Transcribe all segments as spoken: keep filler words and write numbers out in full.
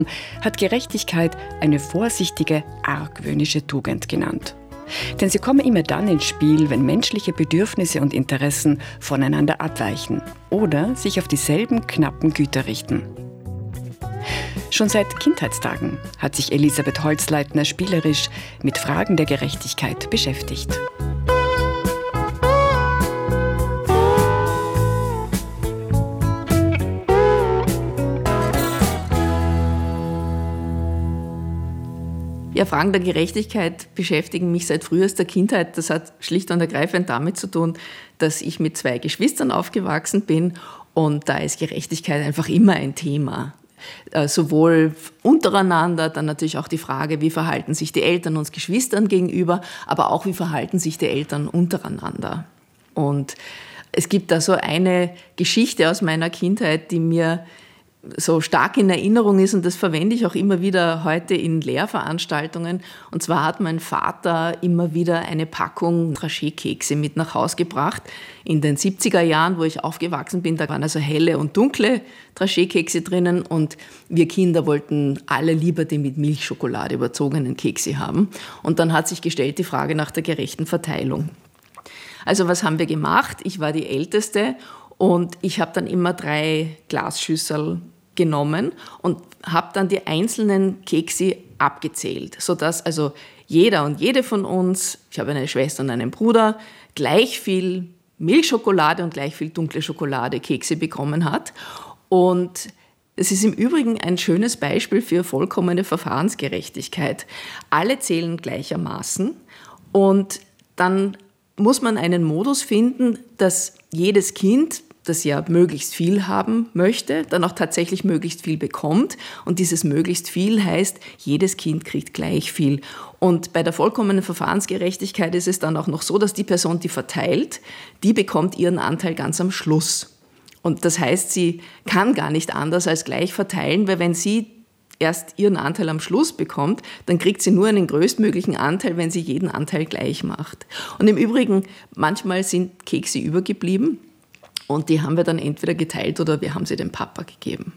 hat Gerechtigkeit eine vorsichtige, argwöhnische Tugend genannt. Denn sie kommen immer dann ins Spiel, wenn menschliche Bedürfnisse und Interessen voneinander abweichen oder sich auf dieselben knappen Güter richten. Schon seit Kindheitstagen hat sich Elisabeth Holzleitner spielerisch mit Fragen der Gerechtigkeit beschäftigt. Ja, Fragen der Gerechtigkeit beschäftigen mich seit frühester Kindheit. Das hat schlicht und ergreifend damit zu tun, dass ich mit zwei Geschwistern aufgewachsen bin und da ist Gerechtigkeit einfach immer ein Thema. Äh, sowohl untereinander, dann natürlich auch die Frage, wie verhalten sich die Eltern uns Geschwistern gegenüber, aber auch wie verhalten sich die Eltern untereinander. Und es gibt da so eine Geschichte aus meiner Kindheit, die mir so stark in Erinnerung ist und das verwende ich auch immer wieder heute in Lehrveranstaltungen. Und zwar hat mein Vater immer wieder eine Packung Dragé-Kekse mit nach Hause gebracht. In den siebziger Jahren, wo ich aufgewachsen bin, da waren also helle und dunkle Dragé-Kekse drinnen und wir Kinder wollten alle lieber die mit Milchschokolade überzogenen Kekse haben. Und dann hat sich gestellt die Frage nach der gerechten Verteilung. Also was haben wir gemacht? Ich war die Älteste und ich habe dann immer drei Glasschüssel genommen und habe dann die einzelnen Kekse abgezählt, sodass also jeder und jede von uns, ich habe eine Schwester und einen Bruder, gleich viel Milchschokolade und gleich viel dunkle Schokolade Kekse bekommen hat. Und es ist im Übrigen ein schönes Beispiel für vollkommene Verfahrensgerechtigkeit. Alle zählen gleichermaßen und dann muss man einen Modus finden, dass jedes Kind, das ja möglichst viel haben möchte, dann auch tatsächlich möglichst viel bekommt. Und dieses möglichst viel heißt, jedes Kind kriegt gleich viel. Und bei der vollkommenen Verfahrensgerechtigkeit ist es dann auch noch so, dass die Person, die verteilt, die bekommt ihren Anteil ganz am Schluss. Und das heißt, sie kann gar nicht anders als gleich verteilen, weil wenn sie erst ihren Anteil am Schluss bekommt, dann kriegt sie nur einen größtmöglichen Anteil, wenn sie jeden Anteil gleich macht. Und im Übrigen, manchmal sind Kekse übergeblieben und die haben wir dann entweder geteilt oder wir haben sie dem Papa gegeben.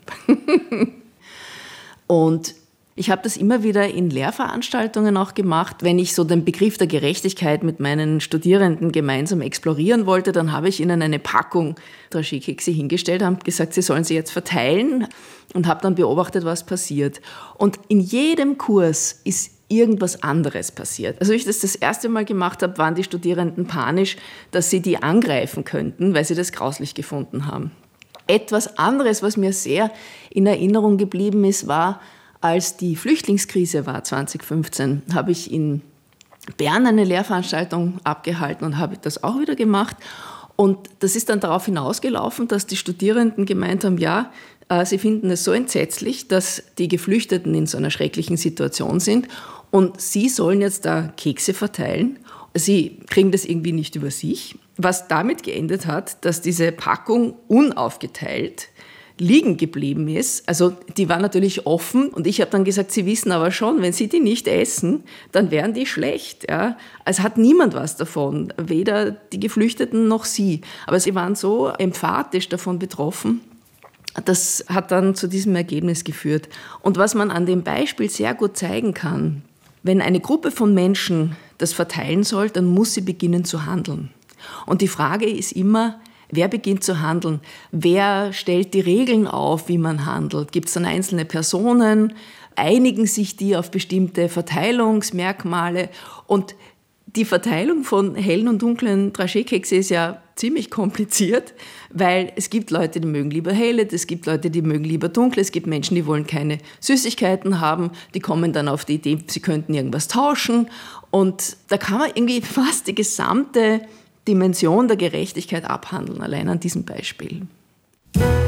Und ich habe das immer wieder in Lehrveranstaltungen auch gemacht. Wenn ich so den Begriff der Gerechtigkeit mit meinen Studierenden gemeinsam explorieren wollte, dann habe ich ihnen eine Packung Dragé-Kekse hingestellt, habe gesagt, sie sollen sie jetzt verteilen und habe dann beobachtet, was passiert. Und in jedem Kurs ist irgendwas anderes passiert. Also als ich das das erste Mal gemacht habe, waren die Studierenden panisch, dass sie die angreifen könnten, weil sie das grauslich gefunden haben. Etwas anderes, was mir sehr in Erinnerung geblieben ist, war, als die Flüchtlingskrise war zwanzig fünfzehn, habe ich in Bern eine Lehrveranstaltung abgehalten und habe das auch wieder gemacht. Und das ist dann darauf hinausgelaufen, dass die Studierenden gemeint haben, ja, sie finden es so entsetzlich, dass die Geflüchteten in so einer schrecklichen Situation sind und sie sollen jetzt da Kekse verteilen. Sie kriegen das irgendwie nicht über sich, was damit geendet hat, dass diese Packung unaufgeteilt liegen geblieben ist. Also die war natürlich offen und ich habe dann gesagt, Sie wissen aber schon, wenn Sie die nicht essen, dann wären die schlecht. Ja? Also hat niemand was davon, weder die Geflüchteten noch Sie. Aber sie waren so emphatisch davon betroffen, das hat dann zu diesem Ergebnis geführt. Und was man an dem Beispiel sehr gut zeigen kann, wenn eine Gruppe von Menschen das verteilen soll, dann muss sie beginnen zu handeln. Und die Frage ist immer, wer beginnt zu handeln? Wer stellt die Regeln auf, wie man handelt? Gibt es dann einzelne Personen? Einigen sich die auf bestimmte Verteilungsmerkmale? Und die Verteilung von hellen und dunklen Dragé-Kekse ist ja ziemlich kompliziert, weil es gibt Leute, die mögen lieber helle, es gibt Leute, die mögen lieber dunkle, es gibt Menschen, die wollen keine Süßigkeiten haben, die kommen dann auf die Idee, sie könnten irgendwas tauschen. Und da kann man irgendwie fast die gesamte Dimension der Gerechtigkeit abhandeln, allein an diesem Beispiel.